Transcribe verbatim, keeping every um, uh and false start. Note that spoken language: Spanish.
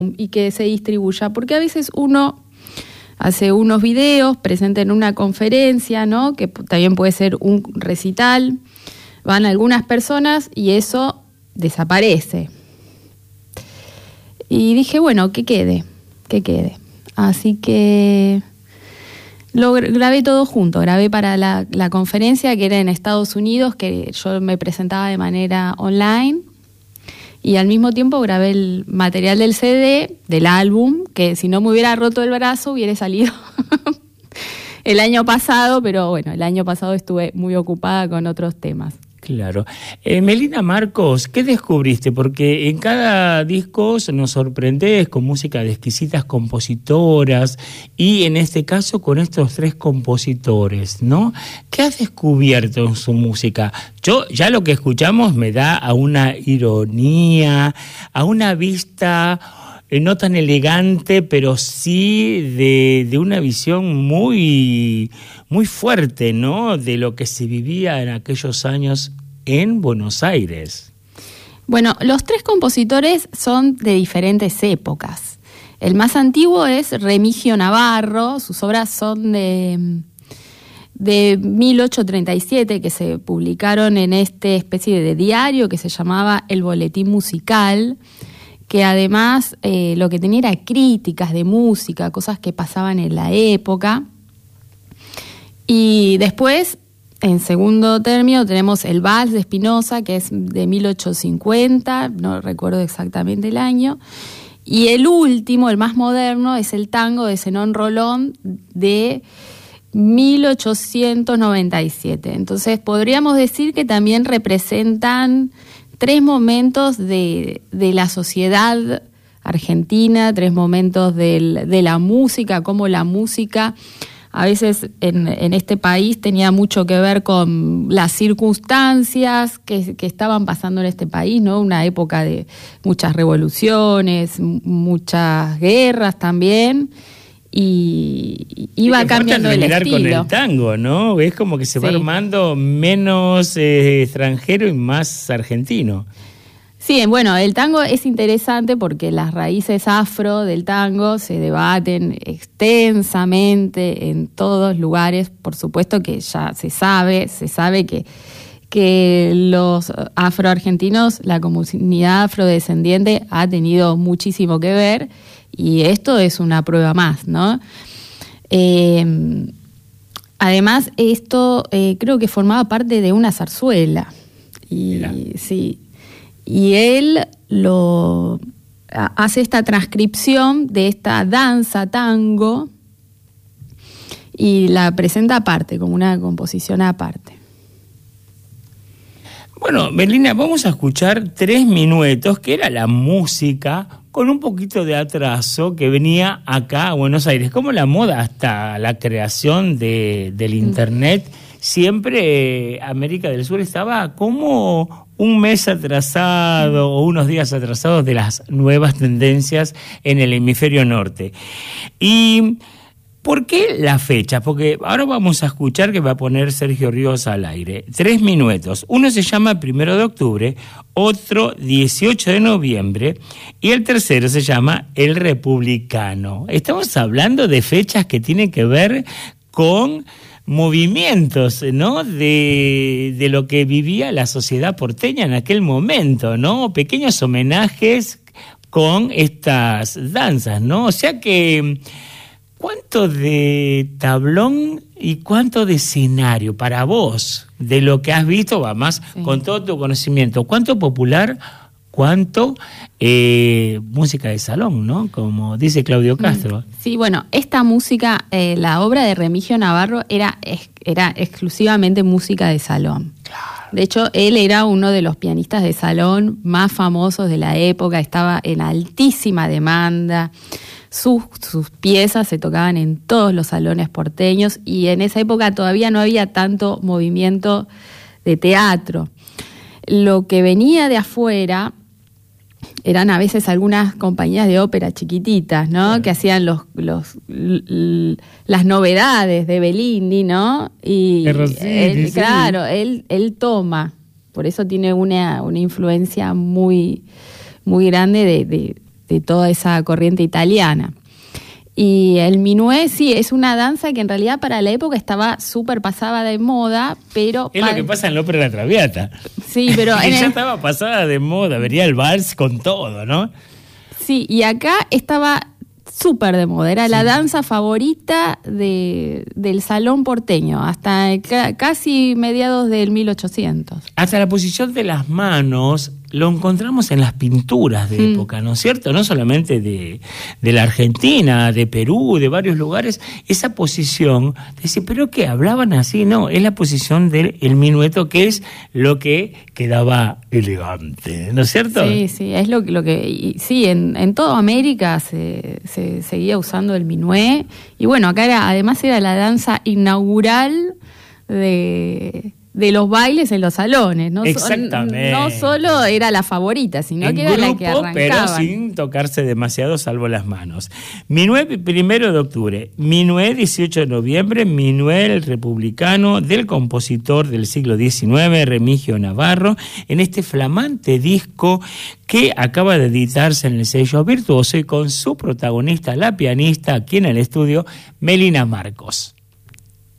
y que se distribuya, porque a veces uno hace unos videos, presenta en una conferencia, ¿no? Que también puede ser un recital, van algunas personas y eso desaparece. Y dije, bueno, que quede, que quede. Así que lo grabé todo junto, grabé para la, la conferencia que era en Estados Unidos, que yo me presentaba de manera online, y al mismo tiempo grabé el material del C D, del álbum, que si no me hubiera roto el brazo hubiera salido el año pasado, pero bueno, el año pasado estuve muy ocupada con otros temas. Claro. Eh, Melina Marcos, ¿qué descubriste? Porque en cada disco nos sorprendés con música de exquisitas compositoras y en este caso con estos tres compositores, ¿no? ¿Qué has descubierto en su música? Yo ya lo que escuchamos me da a una ironía, a una vista eh, no tan elegante, pero sí de, de una visión muy, muy fuerte, ¿no? De lo que se vivía en aquellos años en Buenos Aires. Bueno, los tres compositores son de diferentes épocas. El más antiguo es Remigio Navarro, sus obras son de, de mil ochocientos treinta y siete, que se publicaron en esta especie de diario que se llamaba El Boletín Musical, que además eh, lo que tenía era críticas de música, cosas que pasaban en la época. Y después, en segundo término, tenemos el Vals de Spinoza, que es de mil ochocientos cincuenta, no recuerdo exactamente el año. Y el último, el más moderno, es el tango de Zenón Rolón de mil ochocientos noventa y siete. Entonces, podríamos decir que también representan tres momentos de, de la sociedad argentina, tres momentos del, de la música, cómo la música a veces en, en este país tenía mucho que ver con las circunstancias que, que estaban pasando en este país, ¿no? Una época de muchas revoluciones, muchas guerras también, y iba cambiando el estilo. Con el tango, ¿no? Es como que se sí. va armando menos eh, extranjero y más argentino. Sí, bueno, el tango es interesante porque las raíces afro del tango se debaten extensamente en todos lugares. Por supuesto que ya se sabe, se sabe que, que los afroargentinos, la comunidad afrodescendiente ha tenido muchísimo que ver, y esto es una prueba más, ¿no? Eh, además, esto eh, creo que formaba parte de una zarzuela. Y Mira. sí. Y él lo hace esta transcripción de esta danza tango y la presenta aparte, como una composición aparte. Bueno, Melina, vamos a escuchar tres minuetos, que era la música con un poquito de atraso que venía acá a Buenos Aires. Como la moda hasta la creación de, del internet, siempre eh, América del Sur estaba como un mes atrasado o unos días atrasados de las nuevas tendencias en el hemisferio norte. ¿Y por qué la fecha? Porque ahora vamos a escuchar que va a poner Sergio Ríos al aire. Tres minutos. Uno se llama Primero de Octubre, otro dieciocho de noviembre y el tercero se llama El Republicano. Estamos hablando de fechas que tienen que ver con movimientos, ¿no? De, de lo que vivía la sociedad porteña en aquel momento, ¿no? Pequeños homenajes con estas danzas, ¿no? O sea que, ¿cuánto de tablón y cuánto de escenario para vos, de lo que has visto, va más sí. con todo tu conocimiento, cuánto popular, cuánto eh, música de salón, ¿no? Como dice Claudio Castro. Sí, bueno, esta música, eh, la obra de Remigio Navarro era, era exclusivamente música de salón. Claro. De hecho, él era uno de los pianistas de salón más famosos de la época, estaba en altísima demanda. Sus, sus piezas se tocaban en todos los salones porteños y en esa época todavía no había tanto movimiento de teatro. Lo que venía de afuera eran a veces algunas compañías de ópera chiquititas, ¿no? Sí. Que hacían los, los l, las novedades de Bellini, ¿no? Y Rossini, él, sí. claro, él, él toma, por eso tiene una, una influencia muy, muy grande de, de, de toda esa corriente italiana. Y el minué, sí, es una danza que en realidad para la época estaba súper pasada de moda, pero... Es para... lo que pasa en la ópera La Traviata. Sí, pero... en ya el... estaba pasada de moda, venía el vals con todo, ¿no? Sí, y acá estaba súper de moda, era sí. la danza favorita de, del salón porteño, hasta ca- casi mediados del mil ochocientos. Hasta la posición de las manos lo encontramos en las pinturas de mm. época, ¿no es cierto? No solamente de, de la Argentina, de Perú, de varios lugares, esa posición, de decir, ¿pero qué? ¿Hablaban así? No, es la posición del el minueto, que es lo que quedaba elegante, ¿no es cierto? Sí, sí, es lo, lo que... Y, sí, en, en toda América se, se seguía usando el minué, y bueno, acá era, además era la danza inaugural de... de los bailes en los salones, no, Exactamente. no solo era la favorita, sino en que era grupo, la que arrancaban. Pero sin tocarse demasiado, salvo las manos. Minué primero de octubre, Minué dieciocho de noviembre, Minué el republicano del compositor del siglo diecinueve, Remigio Navarro, en este flamante disco que acaba de editarse en el sello Virtuoso y con su protagonista, la pianista, aquí en el estudio, Melina Marcos.